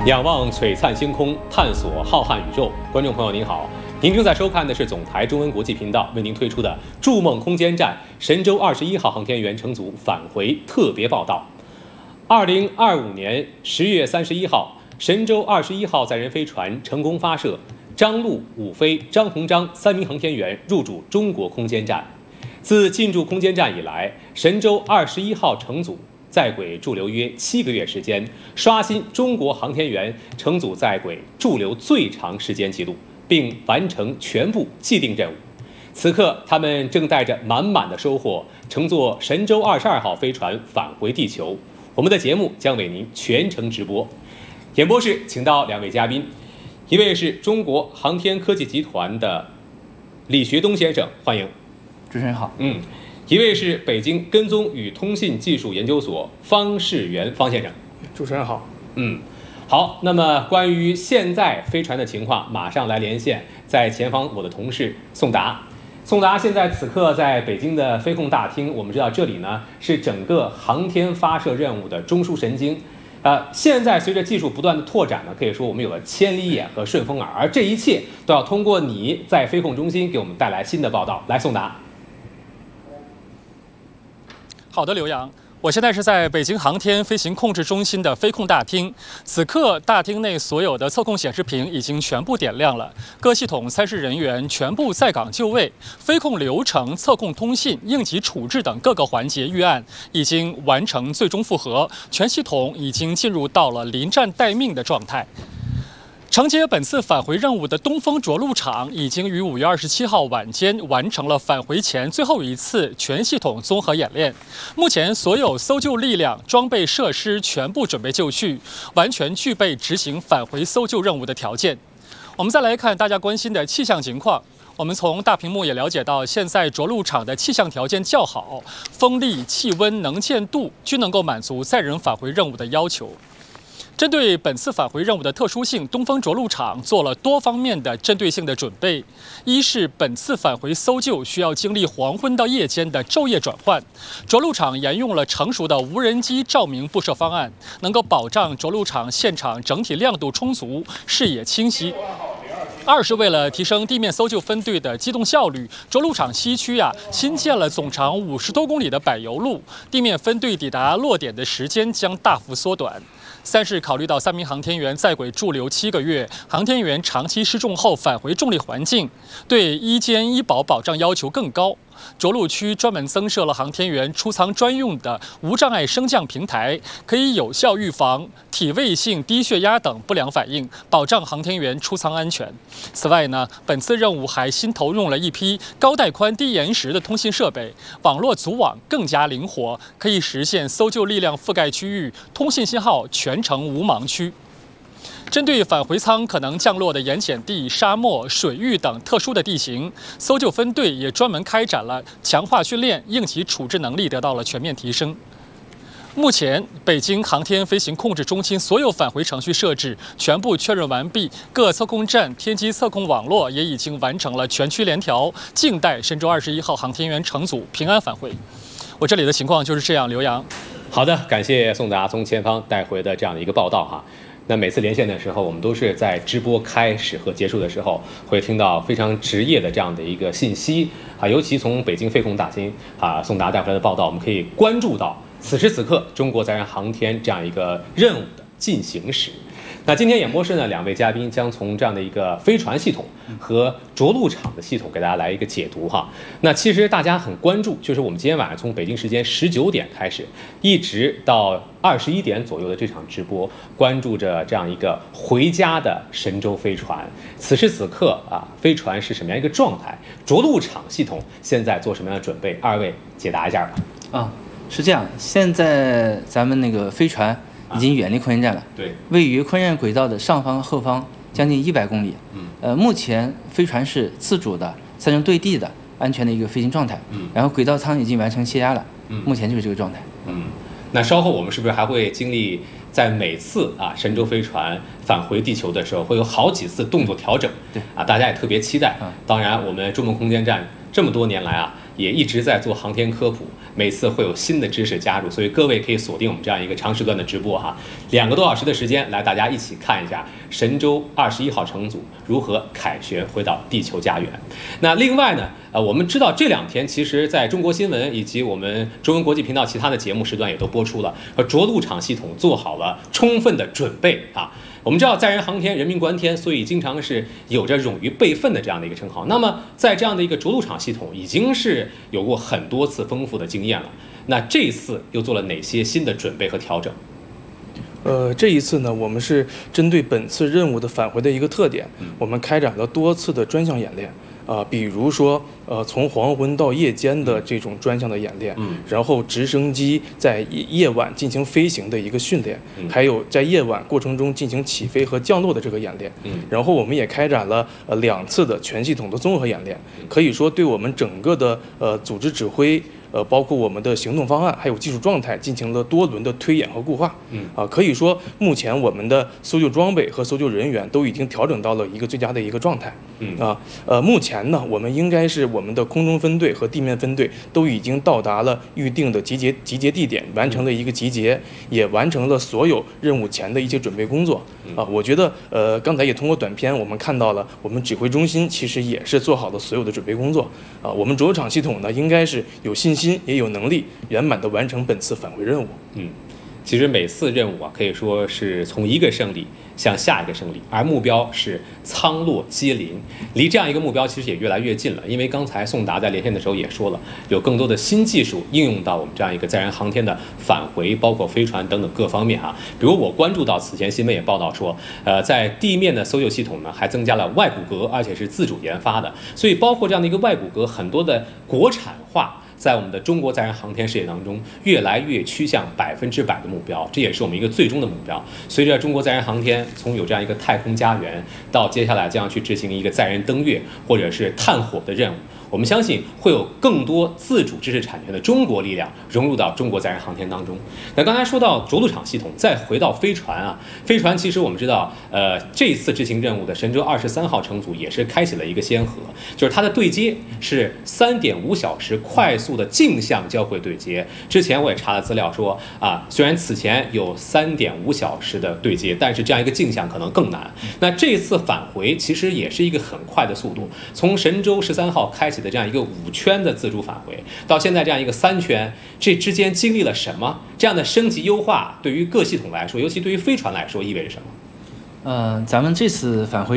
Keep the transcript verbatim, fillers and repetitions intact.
仰望璀璨星空，探索浩瀚宇宙。观众朋友您好，您正在收看的是总台中文国际频道为您推出的《筑梦空间站》神舟二十一号航天员乘组返回特别报道。二零二五年十月三十一号，神舟二十一号载人飞船成功发射，张陆、武飞、张鸿章三名航天员入驻中国空间站。自进驻空间站以来，神舟二十一号乘组在轨驻留约七个月时间，刷新中国航天员乘组在轨驻留最长时间纪录，并完成全部既定任务。此刻，他们正带着满满的收获，乘坐神舟二十二号飞船返回地球。我们的节目将为您全程直播。演播室请到两位嘉宾，一位是中国航天科技集团的李学东先生，欢迎。 主持人好。 嗯。一位是北京跟踪与通信技术研究所方世元方先生， 主持人好。 嗯，好。那么关于现在飞船的情况，马上来连线在前方我的同事宋达。宋达现在此刻在北京的飞控大厅，我们知道这里呢是整个航天发射任务的中枢神经。呃，现在随着技术不断的拓展呢，可以说我们有了千里眼和顺风耳，而这一切都要通过你在飞控中心给我们带来新的报道。来，宋达。 好的，刘洋，我现在是在北京航天飞行控制中心的飞控大厅。此刻，大厅内所有的测控显示屏已经全部点亮了，各系统参试人员全部在岗就位，飞控流程、测控通信、应急处置等各个环节预案已经完成最终复核，全系统已经进入到了临战待命的状态。承接本次返回任务的东风着陆场已经于五月二十七号晚间完成了返回前最后一次全系统综合演练。目前所有搜救力量、装备设施全部准备就绪，完全具备执行返回搜救任务的条件。我们再来看大家关心的气象情况。我们从大屏幕也了解到，现在着陆场的气象条件较好，风力、气温、能见度均能够满足载人返回任务的要求。针对本次返回任务的特殊性，东风着陆场做了多方面的针对性的准备。一是本次返回搜救需要经历黄昏到夜间的昼夜转换，着陆场沿用了成熟的无人机照明布设方案，能够保障着陆场现场整体亮度充足，视野清晰。二是为了提升地面搜救分队的机动效率，着陆场西区啊新建了总长五十多公里的柏油路，地面分队抵达落点的时间将大幅缩短。三是考虑到三名航天员在轨驻留七个月，航天员长期失重后返回重力环境，对医监医保保障要求更高。着陆区专门增设了航天员出舱专用的无障碍升降平台，可以有效预防体位性低血压等不良反应，保障航天员出舱安全。此外呢，本次任务还新投用了一批高带宽低延时的通信设备，网络组网更加灵活，可以实现搜救力量覆盖区域通信信号全程无盲区。针对返回舱可能降落的盐碱地、沙漠、水域等特殊的地形，搜救分队也专门开展了强化训练，应急处置能力得到了全面提升。目前，北京航天飞行控制中心所有返回程序设置全部确认完毕，各测控站、天基测控网络也已经完成了全区联调，静待神舟二十一号航天员乘组平安返回。我这里的情况就是这样，刘洋。 好的，感谢宋达从前方带回的这样的一个报道哈。那每次连线的时候，我们都是在直播开始和结束的时候，会听到非常职业的这样的一个信息啊，尤其从北京飞控大厅啊，宋达带回来的报道，我们可以关注到此时此刻中国载人航天这样一个任务的进行时。那今天演播室呢，两位嘉宾将从这样的一个飞船系统和着陆场的系统给大家来一个解读哈。那其实大家很关注，就是我们今天晚上从北京时间十九点开始，一直到二十一点左右的这场直播，关注着这样一个回家的神舟飞船。此时此刻啊，飞船是什么样一个状态？着陆场系统现在做什么样的准备？二位解答一下吧。 啊，是这样，现在咱们那个飞船已经远离空间站了， 对， 位于空间站轨道的上方、后方将近一百公里。嗯，呃，目前飞船是自主的、三人对地的安全的一个飞行状态。嗯，然后轨道舱已经完成泄压了。嗯，目前就是这个状态。 嗯，那稍后我们是不是还会经历在每次啊神舟飞船返回地球的时候，会有好几次动作调整？ 对， 啊，大家也特别期待。当然，我们筑梦空间站这么多年来啊， 也一直在做航天科普，每次会有新的知识加入，所以各位可以锁定我们这样一个长时段的直播哈，两个多小时的时间，来大家一起看一下神舟二十一号乘组如何凯旋回到地球家园。那另外呢，呃，我们知道这两天其实在中国新闻以及我们中文国际频道其他的节目时段也都播出了，和着陆场系统做好了充分的准备啊。我们知道载人航天人命关天，所以经常是有着勇于备份的这样的一个称号。那么在这样的一个着陆场系统已经是有过很多次丰富的经验了，那这一次又做了哪些新的准备和调整？ 呃，这一次呢，我们是针对本次任务的返回的一个特点，我们开展了多次的专项演练。啊、呃，比如说，呃，从黄昏到夜间的这种专项的演练，嗯，然后直升机在夜晚进行飞行的一个训练，嗯，还有在夜晚过程中进行起飞和降落的这个演练，嗯，然后我们也开展了呃两次的全系统的综合演练，可以说对我们整个的呃组织指挥。呃，包括我们的行动方案，还有技术状态，进行了多轮的推演和固化。嗯，啊，可以说目前我们的搜救装备和搜救人员都已经调整到了一个最佳的一个状态。嗯，啊，呃，目前呢，我们应该是我们的空中分队和地面分队都已经到达了预定的集结集结地点，完成了一个集结，也完成了所有任务前的一些准备工作。啊，我觉得，呃，刚才也通过短片我们看到了，我们指挥中心其实也是做好了所有的准备工作。啊，我们着陆场系统呢，应该是有信心。心也有能力圆满地完成本次返回任务。 嗯，其实每次任务啊，可以说是从一个胜利向下一个胜利，而目标是苍落接临，离这样一个目标其实也越来越近了。因为刚才宋达在连线的时候也说了，有更多的新技术应用到我们这样一个载人航天的返回，包括飞船等等各方面哈。比如我关注到此前新闻也报道说，呃，在地面的搜救系统呢还增加了外骨骼，而且是自主研发的，所以包括这样的一个外骨骼，很多的国产化。在我们的中国载人航天事业当中，越来越趋向百分之百的目标，这也是我们一个最终的目标。随着中国载人航天从有这样一个太空家园，到接下来将要去执行一个载人登月或者是探火的任务，我们相信会有更多自主知识产权的中国力量融入到中国载人航天当中。那刚才说到着陆场系统，再回到飞船啊，飞船其实我们知道，呃，这次执行任务的神舟二十三号乘组也是开启了一个先河，就是它的对接是三点五小时快速的径向交会对接。之前我也查了资料说啊，虽然此前有三点五小时的对接，但是这样一个径向可能更难。那这次返回其实也是一个很快的速度，从神舟十三号开启的这样一个五圈的自主返回，到现在这样一个三圈，这之间经历了什么？这样的升级优化对于各系统来说，尤其对于飞船来说意味着什么？ 呃，咱们这次返回